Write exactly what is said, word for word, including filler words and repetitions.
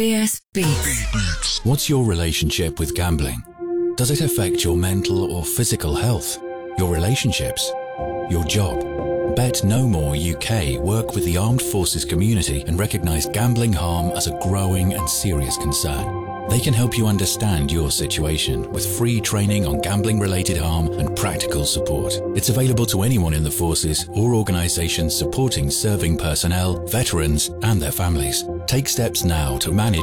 B S Beats. What's your relationship with gambling? Does it affect your mental or physical health? Your relationships? Your job? Bet No More U K work with the armed forces community and recognise gambling harm as a growing and serious concern. They can help you understand your situation with free training on gambling-related harm and practical support. It's available to anyone in the forces or organisations supporting serving personnel, veterans and their families. Take steps now to manage